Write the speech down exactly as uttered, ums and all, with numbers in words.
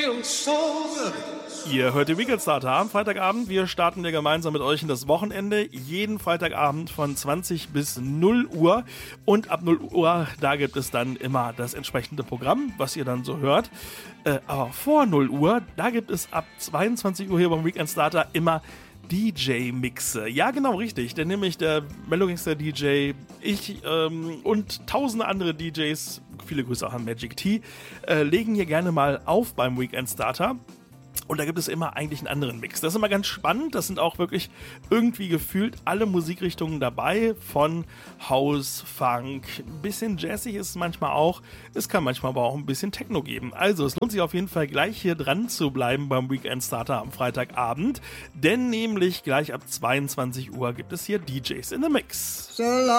Ihr hört den Weekend Starter am Freitagabend. Wir starten ja gemeinsam mit euch in das Wochenende. Jeden Freitagabend von zwanzig bis null Uhr. Und ab null Uhr, da gibt es dann immer das entsprechende Programm, was ihr dann so hört. Äh, aber vor null Uhr, da gibt es ab zweiundzwanzig Uhr hier beim Weekend Starter immer D J-Mixe. Ja, genau, richtig. Denn nämlich der Mellow Gangster D J, ich ähm, und tausende andere D Js, viele Grüße auch an Magic T, äh, legen hier gerne mal auf beim Weekend Starter. Und da gibt es immer eigentlich einen anderen Mix. Das ist immer ganz spannend. Das sind auch wirklich irgendwie gefühlt alle Musikrichtungen dabei. Von House, Funk, ein bisschen jazzig ist es manchmal auch. Es kann manchmal aber auch ein bisschen Techno geben. Also es lohnt sich auf jeden Fall gleich hier dran zu bleiben beim Weekend Starter am Freitagabend. Denn nämlich gleich ab zweiundzwanzig Uhr gibt es hier D Js in the Mix. So